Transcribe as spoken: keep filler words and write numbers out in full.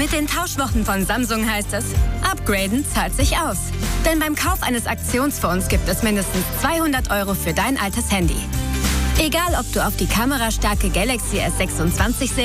Mit den Tauschwochen von Samsung heißt es, upgraden zahlt sich aus. Denn beim Kauf eines Aktionsfonds gibt es mindestens zweihundert Euro für dein altes Handy. Egal, ob du auf die kamerastarke Galaxy S sechsundzwanzig